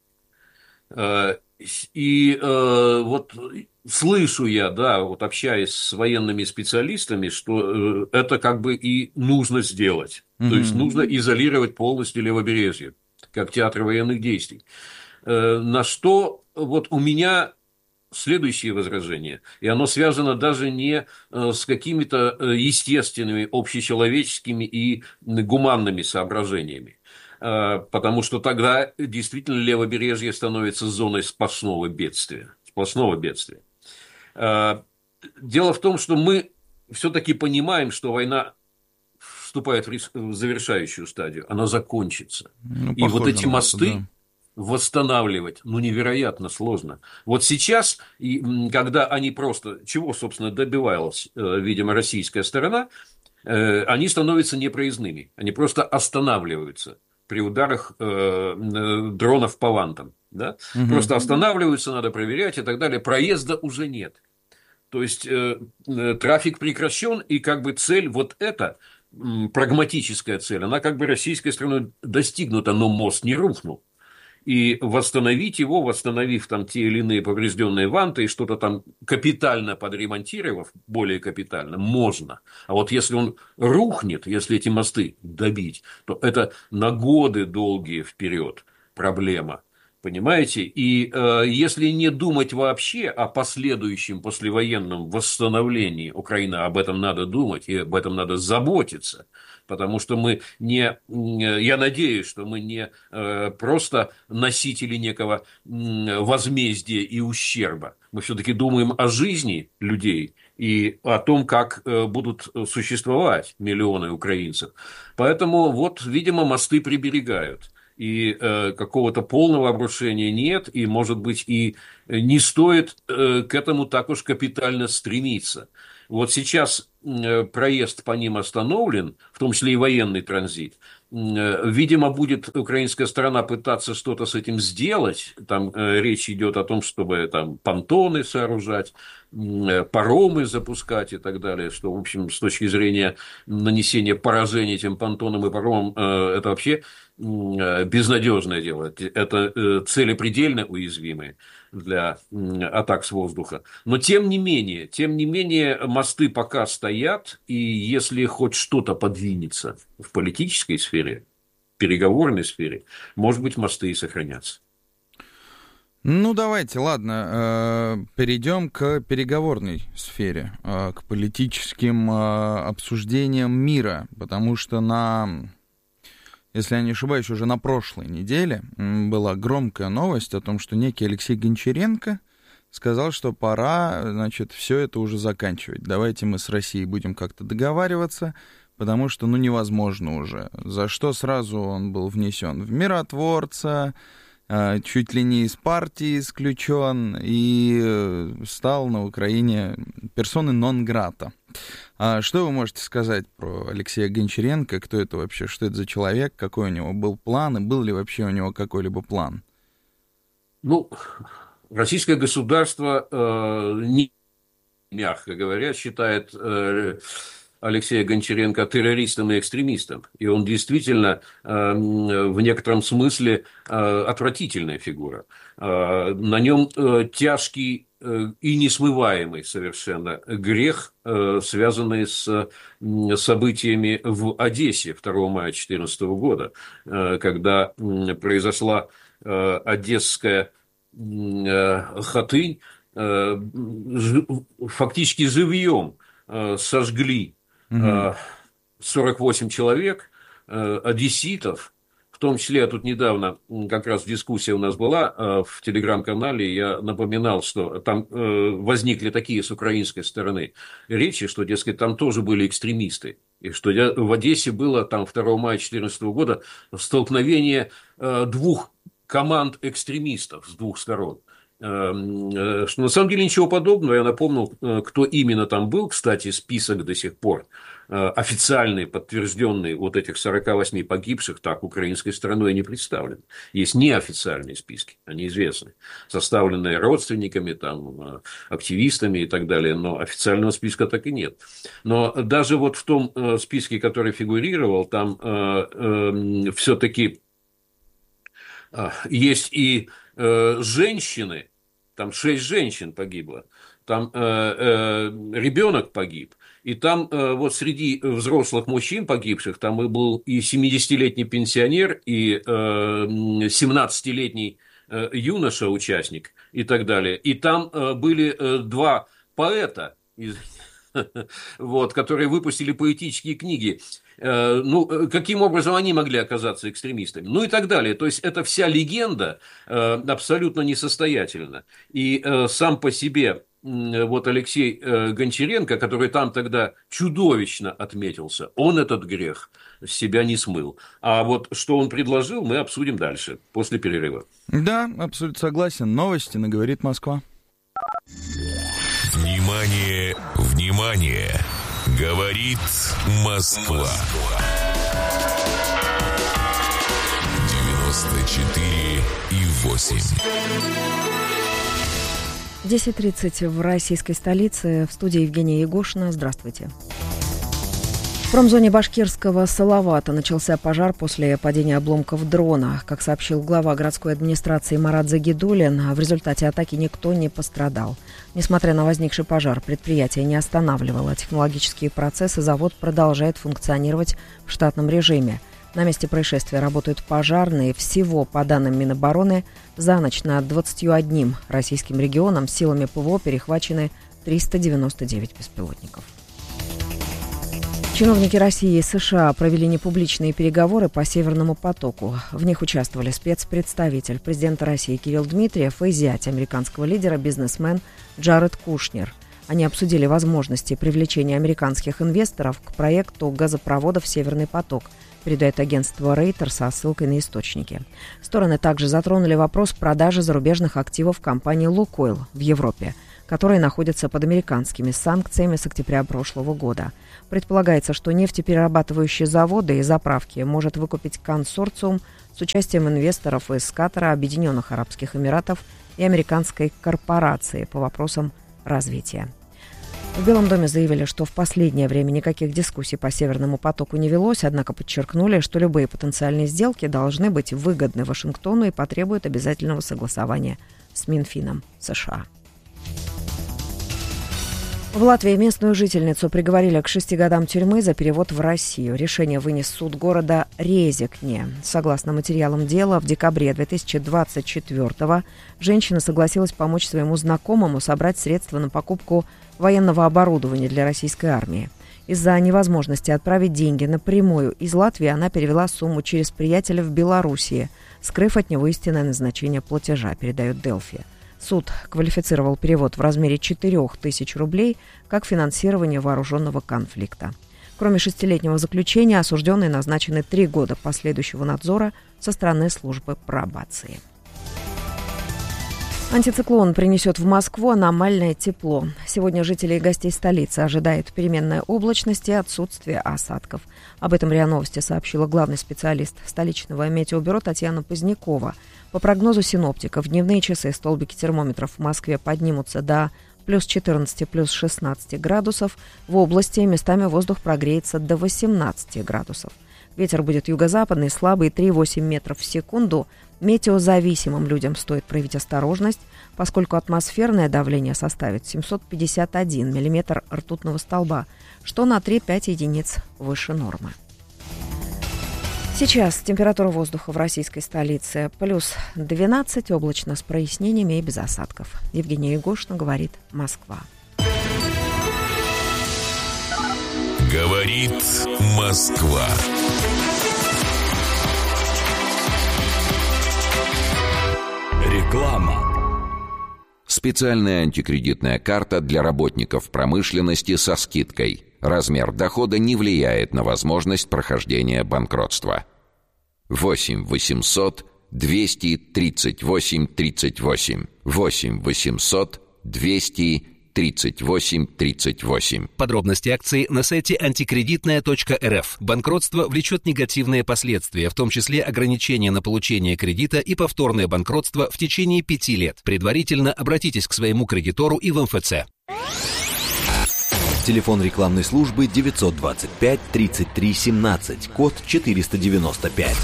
И вот слышу я, да, вот общаясь с военными специалистами, что это как бы и нужно сделать. То есть нужно изолировать полностью левобережье, как театр военных действий. На что вот у меня следующее возражение, и оно связано даже не с какими-то естественными, общечеловеческими и гуманными соображениями. Потому что тогда действительно левобережье становится зоной сплошного бедствия. Дело в том, что мы все-таки понимаем, что война вступает в завершающую стадию, она закончится. Ну, и вот эти мосты, да, восстанавливать, ну, невероятно сложно. Вот сейчас, когда они просто, чего, собственно, добивалась, видимо, российская сторона, они становятся непроездными, они просто останавливаются при ударах дронов по вантам. Да? Просто останавливаются, надо проверять и так далее. Проезда уже нет. То есть трафик прекращен, и как бы цель вот эта, прагматическая цель, она как бы российской стороной достигнута, но мост не рухнул. И восстановить его, восстановив там те или иные поврежденные ванты и что-то там капитально подремонтировав, более капитально, можно. А вот если он рухнет, если эти мосты добить, то это на годы долгие вперед проблема. Понимаете? И если не думать вообще о последующем послевоенном восстановлении Украины, об этом надо думать и об этом надо заботиться. Потому что мы не, я надеюсь, что мы не просто носители некого возмездия и ущерба. Мы все-таки думаем о жизни людей и о том, как будут существовать миллионы украинцев. Поэтому вот, видимо, мосты приберегают. И какого-то полного обрушения нет, и, может быть, и не стоит к этому так уж капитально стремиться. Вот сейчас проезд по ним остановлен, в том числе и военный транзит. Видимо, будет украинская сторона пытаться что-то с этим сделать. Там речь идет о том, чтобы там понтоны сооружать, паромы запускать и так далее, что, в общем, с точки зрения нанесения поражений этим понтонам и паромам, это вообще безнадежное дело. Это цели предельно уязвимые для атак с воздуха. Но тем не менее, мосты пока стоят, и если хоть что-то подвинется в политической сфере, переговорной сфере, может быть, мосты и сохранятся. Ну, давайте, ладно, перейдем к переговорной сфере, к политическим обсуждениям мира, потому что если я не ошибаюсь, уже на прошлой неделе была громкая новость о том, что некий Алексей Гончаренко сказал, что пора, значит, все это уже заканчивать. Давайте мы с Россией будем как-то договариваться, потому что, невозможно уже. За что сразу он был внесен в миротворца, чуть ли не из партии исключен и стал на Украине персоной нон-грата. Что вы можете сказать про Алексея Гончаренко? Кто это вообще? Что это за человек? Какой у него был план? И был ли вообще у него какой-либо план? Ну, российское государство, мягко говоря, считает Алексея Гончаренко террористом и экстремистом. И он действительно в некотором смысле отвратительная фигура. На нем тяжкий и несмываемый совершенно грех, связанный с событиями в Одессе 2 мая 2014 года, когда произошла одесская хатынь, фактически живьем сожгли 48 человек, одесситов, в том числе, тут недавно как раз дискуссия у нас была в телеграм-канале, я напоминал, что там возникли такие с украинской стороны речи, что, дескать, там тоже были экстремисты, и что в Одессе было там 2 мая 2014 года столкновение двух команд экстремистов с двух сторон. Что на самом деле ничего подобного. Я напомнил, кто именно там был. Кстати, список до сих пор официальный, подтвержденный вот этих 48 погибших, так украинской стороной не представлен. Есть неофициальные списки, они известны, составленные родственниками, там, активистами и так далее, но официального списка так и нет. Но даже вот в том списке, который фигурировал, там все-таки есть и женщины, там 6 женщин погибло, там ребенок погиб, и там вот среди взрослых мужчин погибших, там и был и 70-летний пенсионер, и 17-летний юноша-участник и так далее. И там были 2 поэта, вот, которые выпустили поэтические книги. Ну, каким образом они могли оказаться экстремистами? Ну и так далее. То есть, это вся легенда абсолютно несостоятельна. И сам по себе вот Алексей Гончаренко, который там тогда чудовищно отметился, он этот грех с себя не смыл. А вот что он предложил, мы обсудим дальше, после перерыва. Да, абсолютно согласен. Новости на «Говорит Москва». Внимание, внимание! Говорит Москва. 94,8. 10:30 в российской столице. В студии Евгения Егошина. Здравствуйте. В промзоне башкирского Салавата начался пожар после падения обломков дрона. Как сообщил глава городской администрации Марат Загидуллин, в результате атаки никто не пострадал. Несмотря на возникший пожар, предприятие не останавливало технологические процессы, завод продолжает функционировать в штатном режиме. На месте происшествия работают пожарные. Всего, по данным Минобороны, за ночь над 21 российским регионом силами ПВО перехвачены 399 беспилотников. Чиновники России и США провели непубличные переговоры по «Северному потоку». В них участвовали спецпредставитель президента России Кирилл Дмитриев и зять американского лидера, бизнесмен Джаред Кушнер. Они обсудили возможности привлечения американских инвесторов к проекту газопроводов «Северный поток», передает агентство Reuters со ссылкой на источники. Стороны также затронули вопрос продажи зарубежных активов компании «Лукойл» в Европе, которые находятся под американскими санкциями с октября прошлого года. Предполагается, что нефтеперерабатывающие заводы и заправки может выкупить консорциум с участием инвесторов из Катара, Объединенных Арабских Эмиратов и американской корпорации по вопросам развития. В Белом доме заявили, что в последнее время никаких дискуссий по «Северному потоку» не велось, однако подчеркнули, что любые потенциальные сделки должны быть выгодны Вашингтону и потребуют обязательного согласования с Минфином США. В Латвии местную жительницу приговорили к 6 годам тюрьмы за перевод в Россию. Решение вынес суд города Резекне. Согласно материалам дела, в декабре 2024-го женщина согласилась помочь своему знакомому собрать средства на покупку военного оборудования для российской армии. Из-за невозможности отправить деньги напрямую из Латвии она перевела сумму через приятеля в Белоруссии, скрыв от него истинное назначение платежа, передает Делфи. Суд квалифицировал перевод в размере 4000 рублей как финансирование вооруженного конфликта. Кроме 6-летнего заключения, осужденные назначены 3 года последующего надзора со стороны службы пробации. Антициклон принесет в Москву аномальное тепло. Сегодня жителей и гостей столицы ожидает переменная облачность и отсутствие осадков. Об этом РИА Новости сообщила главный специалист столичного метеобюро Татьяна Позднякова. По прогнозу синоптиков, в дневные часы столбики термометров в Москве поднимутся до плюс 14, плюс 16 градусов. В области местами воздух прогреется до 18 градусов. Ветер будет юго-западный, слабый, 3,8 метров в секунду. Метеозависимым людям стоит проявить осторожность, поскольку атмосферное давление составит 751 миллиметр ртутного столба, что на 3,5 единиц выше нормы. Сейчас температура воздуха в российской столице плюс 12, облачно с прояснениями и без осадков. Евгения Егошина, говорит Москва. Говорит Москва. Реклама. Специальная антикредитная карта для работников промышленности со скидкой. Размер дохода не влияет на возможность прохождения банкротства. 8 800 238 38. 8 800 238 38. Подробности акции на сайте антикредитная.рф. Банкротство влечет негативные последствия, в том числе ограничения на получение кредита и повторное банкротство в течение 5 лет. Предварительно обратитесь к своему кредитору и в МФЦ. Телефон рекламной службы 925 33 17, код 495.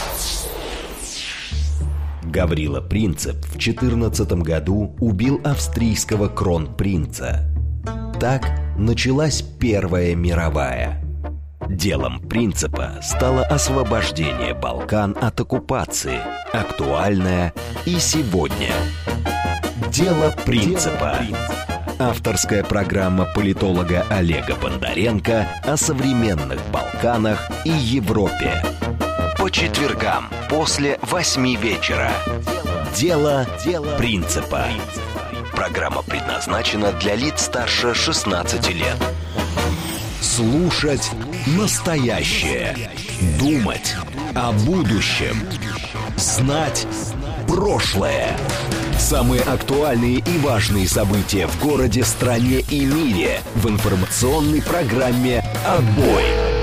Гаврила Принцип в 2014 году убил австрийского кронпринца. Так началась Первая мировая. Делом Принципа стало освобождение Балкан от оккупации, актуальное и сегодня. Дело Принципа. Авторская программа политолога Олега Бондаренко о современных Балканах и Европе. По четвергам после 8 вечера. Дело Принципа. Программа предназначена для лиц старше 16 лет. Слушать настоящее. Думать о будущем. Знать прошлое. Самые актуальные и важные события в городе, стране и мире в информационной программе «Отбой».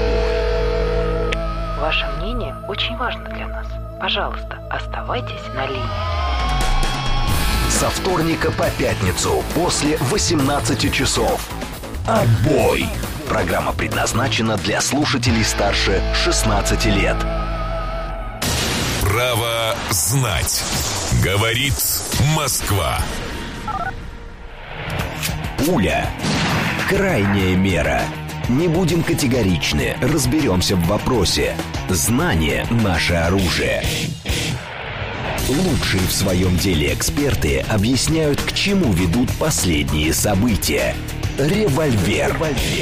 Ваше мнение очень важно для нас. Пожалуйста, оставайтесь на линии. Со вторника по пятницу после 18 часов. «Отбой». Программа предназначена для слушателей старше 16 лет. Право знать. Говорит Москва. Пуля. Крайняя мера. Не будем категоричны, разберемся в вопросе. Знание – наше оружие. Лучшие в своем деле эксперты объясняют, к чему ведут последние события. Револьвер.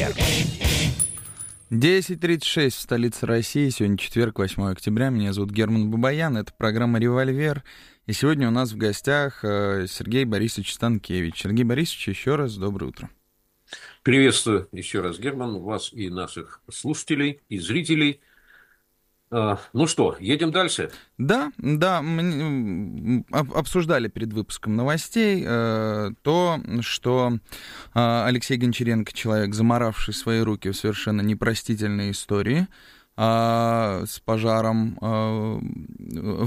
10:36 в столице России. Сегодня четверг, 8 октября. Меня зовут Герман Бабаян. Это программа «Револьвер». И сегодня у нас в гостях Сергей Борисович Станкевич. Сергей Борисович, еще раз доброе утро. Приветствую еще раз, Герман, вас и наших слушателей, и зрителей. Ну что, едем дальше? Да, мы обсуждали перед выпуском новостей то, что Алексей Гончаренко, человек, заморавший свои руки в совершенно непростительной истории с пожаром